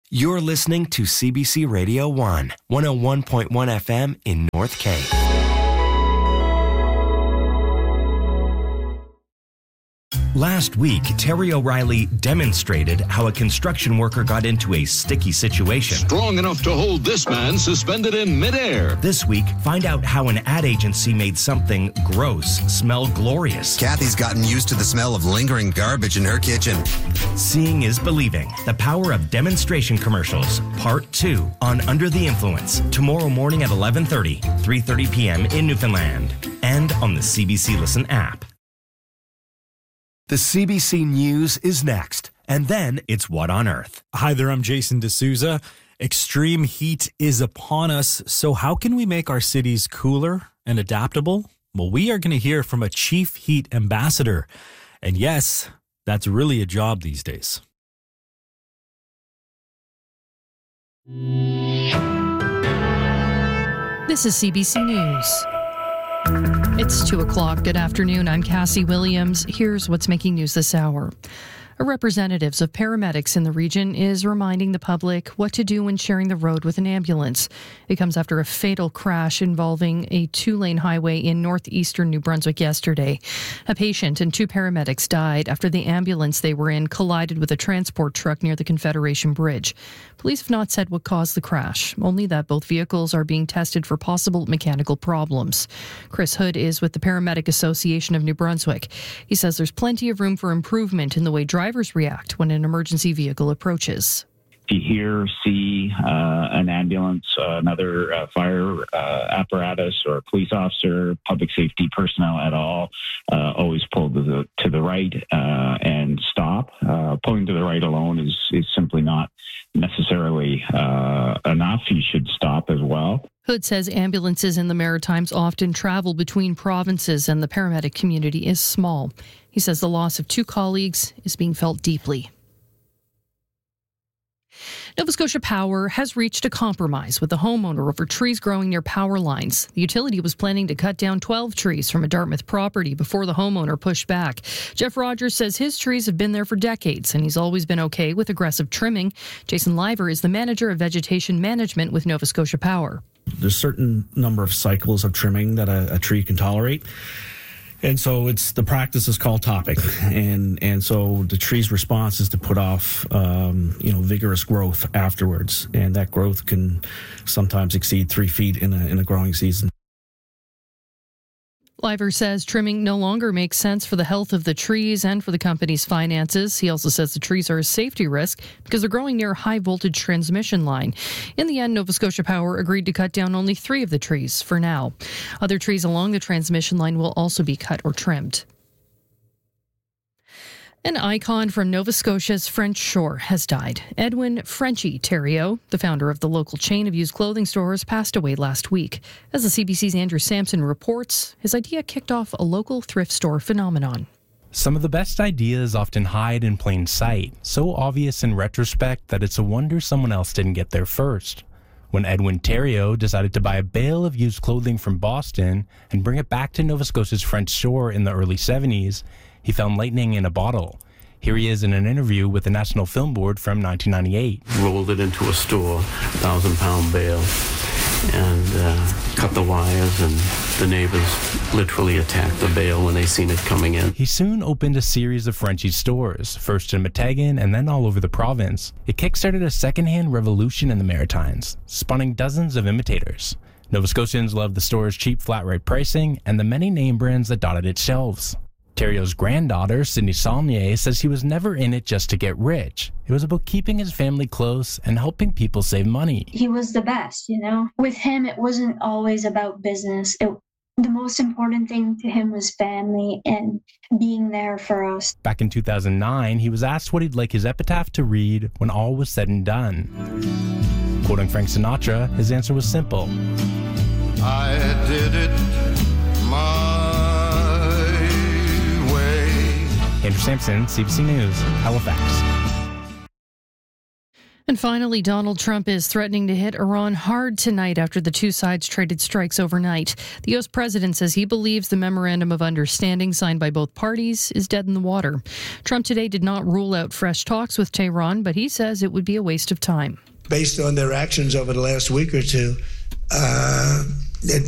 You're listening to CBC Radio 1, 101.1 FM in North Cape. Last week, Terry O'Reilly demonstrated how a construction worker got into a sticky situation. Strong enough to hold this man suspended in midair. This week, find out how an ad agency made something gross smell glorious. Kathy's gotten used to the smell of lingering garbage in her kitchen. Seeing is believing. The power of demonstration commercials, Part 2 on Under the Influence. Tomorrow morning at 11:30, 3:30 p.m. in Newfoundland. And on the CBC Listen app. The CBC News is next, and then it's What on Earth. Hi there, I'm Jason D'Souza. Extreme heat is upon us, so how can we make our cities cooler and adaptable? Well, we are going to hear from a chief heat ambassador. And yes, that's really a job these days. This is CBC News. It's 2 o'clock. Good afternoon. I'm Cassie Williams. Here's what's making news this hour. A representative of paramedics in the region is reminding the public what to do when sharing the road with an ambulance. It comes after a fatal crash involving a 2-lane highway in northeastern New Brunswick yesterday. A patient and 2 paramedics died after the ambulance they were in collided with a transport truck near the Confederation Bridge. Police have not said what caused the crash, only that both vehicles are being tested for possible mechanical problems. Chris Hood is with the Paramedic Association of New Brunswick. He says there's plenty of room for improvement in the way drivers react when an emergency vehicle approaches. If you hear, see an ambulance, another fire apparatus or a police officer, public safety personnel at all, always pull to the right and stop. Pulling to the right alone is simply not necessarily enough. You should stop as well. Hood says ambulances in the Maritimes often travel between provinces and the paramedic community is small. He says the loss of 2 colleagues is being felt deeply. Nova Scotia Power has reached a compromise with the homeowner over trees growing near power lines. The utility was planning to cut down 12 trees from a Dartmouth property before the homeowner pushed back. Jeff Rogers says his trees have been there for decades and he's always been okay with aggressive trimming. Jason Liver is the manager of vegetation management with Nova Scotia Power. There's a certain number of cycles of trimming that a tree can tolerate. And so the practice is called topping. And so the tree's response is to put off, vigorous growth afterwards. And that growth can sometimes exceed 3 feet in a growing season. Liver says trimming no longer makes sense for the health of the trees and for the company's finances. He also says the trees are a safety risk because they're growing near a high-voltage transmission line. In the end, Nova Scotia Power agreed to cut down only 3 of the trees for now. Other trees along the transmission line will also be cut or trimmed. An icon from Nova Scotia's French Shore has died. Edwin Frenchy Thériault, the founder of the local chain of used clothing stores, passed away last week. As the CBC's Andrew Sampson reports, his idea kicked off a local thrift store phenomenon. Some of the best ideas often hide in plain sight, so obvious in retrospect that it's a wonder someone else didn't get there first. When Edwin Thériault decided to buy a bale of used clothing from Boston and bring it back to Nova Scotia's French Shore in the early 70s, he found lightning in a bottle. Here he is in an interview with the National Film Board from 1998. Rolled it into a store, 1,000-pound bale, and cut the wires, and the neighbors literally attacked the bale when they seen it coming in. He soon opened a series of Frenchy stores, first in Meteghan and then all over the province. It kickstarted a second-hand revolution in the Maritimes, spawning dozens of imitators. Nova Scotians loved the store's cheap flat-rate pricing and the many name brands that dotted its shelves. Thériault's granddaughter, Sydney Saulnier, says he was never in it just to get rich. It was about keeping his family close and helping people save money. He was the best, With him, it wasn't always about business. The most important thing to him was family and being there for us. Back in 2009, he was asked what he'd like his epitaph to read when all was said and done. Quoting Frank Sinatra, his answer was simple. I did it my Andrew Sampson, CBC News, Halifax. And finally, Donald Trump is threatening to hit Iran hard tonight after the two sides traded strikes overnight. The U.S. president says he believes the memorandum of understanding signed by both parties is dead in the water. Trump today did not rule out fresh talks with Tehran, but he says it would be a waste of time. Based on their actions over the last week or two, it